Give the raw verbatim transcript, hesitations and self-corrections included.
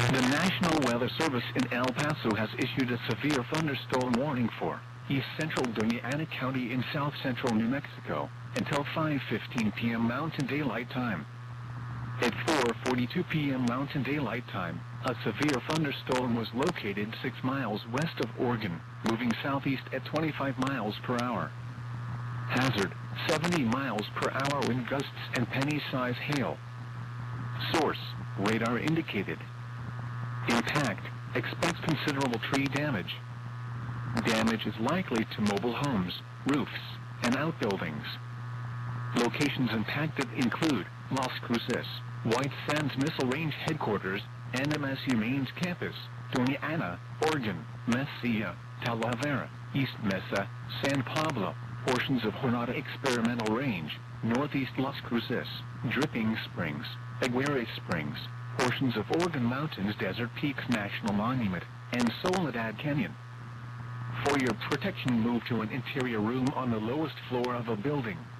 The National Weather Service in El Paso has issued a severe thunderstorm warning for east central Doña Ana County in south central New Mexico until five fifteen p m Mountain Daylight Time. At four forty-two p m Mountain Daylight Time, a severe thunderstorm was located six miles west of Oregon, moving southeast at twenty-five miles per hour. Hazard, seventy miles per hour wind gusts and penny-size hail. Source, radar indicated. Impact, expect considerable tree damage. Damage is likely to mobile homes, roofs, and outbuildings. Locations impacted include Las Cruces, White Sands Missile Range Headquarters, N M S U Mains Campus, Doña Ana, Oregon, Mesilla, Talavera, East Mesa, San Pablo, portions of Jornada Experimental Range, Northeast Las Cruces, Dripping Springs, Aguirre Springs, portions of Oregon Mountains Desert Peaks National Monument, and Soledad Canyon. For your protection, move to an interior room on the lowest floor of a building.